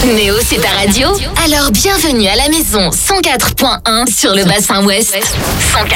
Néo, c'est ta radio? Alors bienvenue à la maison 104.1 sur le bassin ouest. 104.